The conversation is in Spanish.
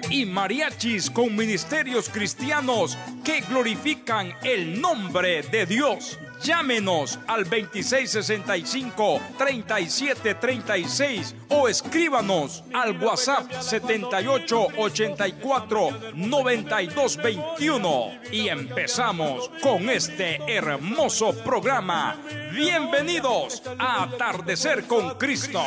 y mariachis con ministerios cristianos que glorifican el nombre de Dios. Llámenos al 2665-3736 o escríbanos al WhatsApp 7884-9221 y empezamos con este hermoso programa. Bienvenidos a Atardecer con Cristo.